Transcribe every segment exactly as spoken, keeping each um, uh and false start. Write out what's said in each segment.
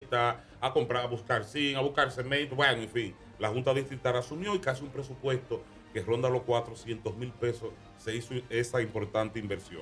cementa, a comprar, a buscar zinc, a buscar cemento, bueno, en fin. La Junta Distrital asumió y casi un presupuesto que ronda los cuatrocientos mil pesos se hizo esa importante inversión.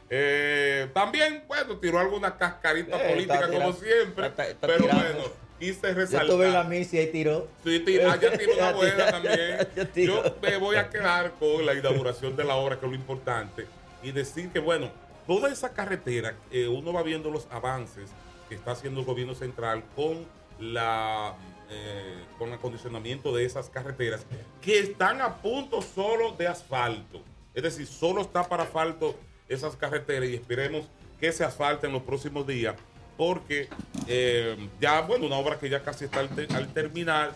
Eh, también, bueno, tiró alguna cascarita Eh, política como siempre, está- está pero tirando. bueno, quise Yo resaltar. tuve la misia y tiró. Sí, tira, ya tiró una Ya buena tiró, también. ya tiró. Yo me voy a quedar con la inauguración de la obra, que es lo importante, y decir que, bueno, toda esa carretera, eh, uno va viendo los avances que está haciendo el gobierno central con la eh, con el acondicionamiento de esas carreteras, que están a punto solo de asfalto. Es decir, solo está para asfalto esas carreteras y esperemos que se asfalten en los próximos días, porque eh, ya, bueno, una obra que ya casi está al, te- al terminar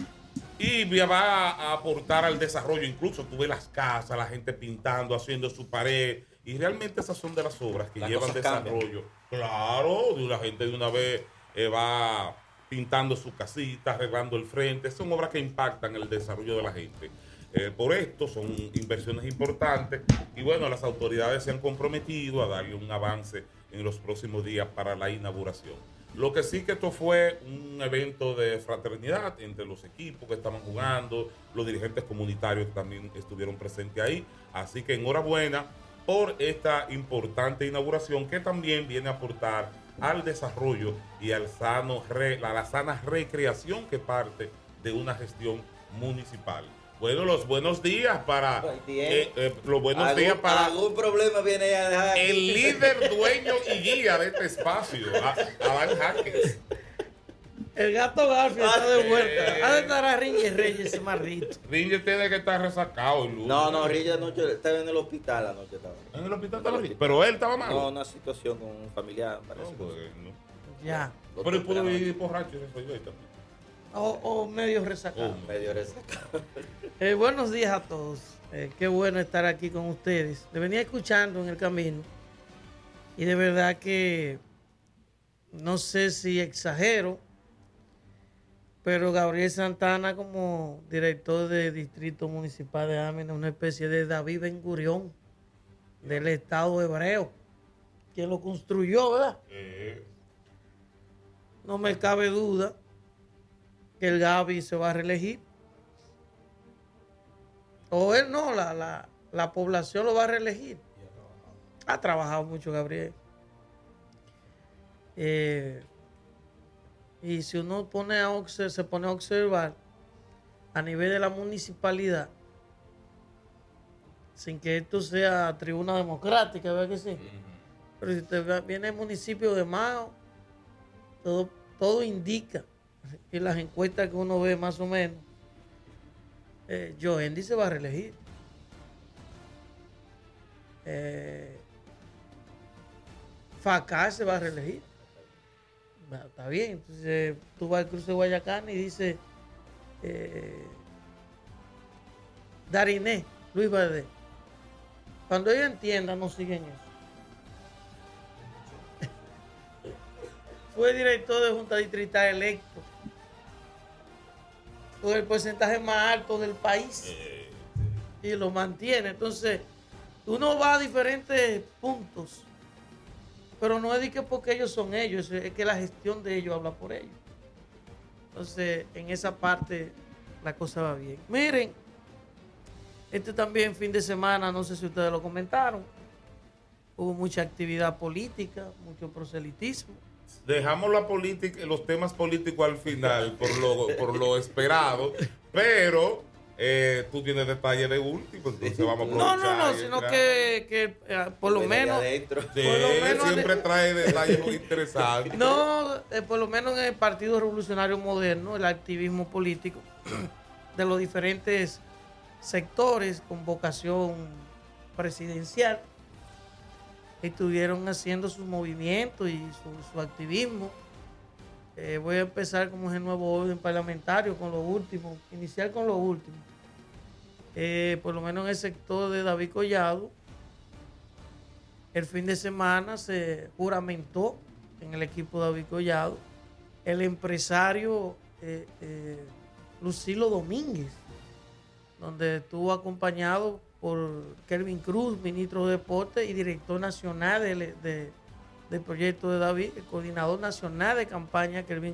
y va a aportar al desarrollo. Incluso tú ves las casas, la gente pintando, haciendo su pared, y realmente esas son de las obras que Las llevan cosas desarrollo. Claro, de la gente de una vez eh, va pintando su casita, arreglando el frente. Son obras que impactan el desarrollo de la gente. Eh, por esto son inversiones importantes y bueno, las autoridades se han comprometido a darle un avance en los próximos días para la inauguración. Lo que sí que esto fue un evento de fraternidad entre los equipos que estaban jugando, los dirigentes comunitarios que también estuvieron presentes ahí. Así que enhorabuena por esta importante inauguración que también viene a aportar al desarrollo y al sano re, a la sana recreación que parte de una gestión municipal. Bueno, los buenos días para eh, eh, los buenos ¿Algún, días para algún problema viene a dejar el líder, dueño y guía de este espacio, Adán Jaques. El gato Garfield está de Eh. vuelta. ¿A dónde estará Ringer Reyes, ese maldito? Ringer tiene que estar resacado. El lunes. No, no, Rilla anoche estaba en el hospital anoche estaba. En el hospital estaba Ringer. Pero él estaba malo. No, una situación con un familiar, parece. No, que sí. bueno. Ya. Lo Pero él pudo topé ir borracho y eso yo ahí también. O, o medio resacado. Oh. medio resacado. Eh, buenos días a todos. Eh, qué bueno estar aquí con ustedes. Le venía escuchando en el camino y de verdad que no sé si exagero, pero Gabriel Santana como director de Distrito Municipal de Amén es una especie de David Ben Gurión del Estado hebreo, quien lo construyó, ¿verdad? Eh, No me cabe duda que el Gaby se va a reelegir. O él no, la, la, la población lo va a reelegir. Ha trabajado mucho Gabriel. Eh, y si uno pone a observar, se pone a observar a nivel de la municipalidad, sin que esto sea tribuna democrática, ¿verdad que sí? Pero si usted ve- viene el municipio de Mao, todo, todo indica, y las encuestas que uno ve más o menos, eh, Joendi se va a reelegir. Eh, Facá se va a reelegir. Va- Está bien, entonces tú vas al cruce de Guayacán y dice eh, Dariné, Luis Valdés. Cuando ellos entiendan, no siguen eso. Fue director de Junta Distrital electo con el porcentaje más alto del país y lo mantiene. Entonces, uno va a diferentes puntos, pero no es de que porque ellos son ellos, es que la gestión de ellos habla por ellos. Entonces, en esa parte la cosa va bien. Miren, este también fin de semana, no sé si ustedes lo comentaron, hubo mucha actividad política, mucho proselitismo. Dejamos la política, los temas políticos al final por lo, por lo esperado, pero eh, tú tienes detalles de último, entonces vamos a No, aprovechar. no, no, y sino entrar. que, que eh, por lo Viene de menos... adentro. Sí, por lo menos siempre de- trae detalles muy interesantes. No, eh, por lo menos en el Partido Revolucionario Moderno, el activismo político de los diferentes sectores con vocación presidencial estuvieron haciendo sus movimientos y su, su activismo. Eh, voy a empezar como es el nuevo orden parlamentario con lo último, iniciar con lo último. Eh, por lo menos en el sector de David Collado, el fin de semana se juramentó en el equipo de David Collado el empresario eh, eh, Lucilo Domínguez, donde estuvo acompañado por Kelvin Cruz, ministro de Deportes y director nacional de, de- del proyecto de David, el coordinador nacional de campaña Kelvin